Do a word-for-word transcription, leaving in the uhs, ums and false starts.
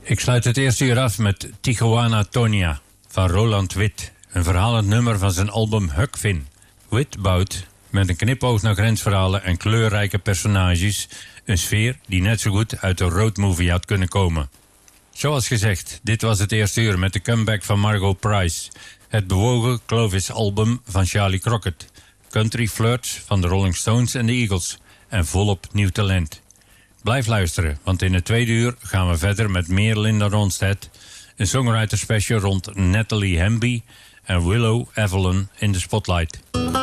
Ik sluit het eerste uur af met Tijuana Tonia van Roland Witt. Een verhalend nummer van zijn album Huck Finn. Witt bouwt met een knipoog naar grensverhalen en kleurrijke personages een sfeer die net zo goed uit een roadmovie had kunnen komen. Zoals gezegd, dit was het eerste uur met de comeback van Margot Price. Het bewogen Clovis-album van Charlie Crockett. Country Flirts van de Rolling Stones en de Eagles. En volop nieuw talent. Blijf luisteren, want in het tweede uur gaan we verder met meer Linda Ronstadt. Een songwriter special rond Natalie Hemby en Willow Evelyn in de spotlight.